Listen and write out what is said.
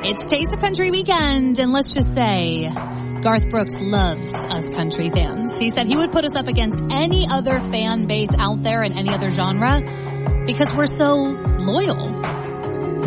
It's Taste of Country weekend, and let's just say Garth Brooks loves us country fans. He said he would put us up against any other fan base out there in any other genre because we're so loyal.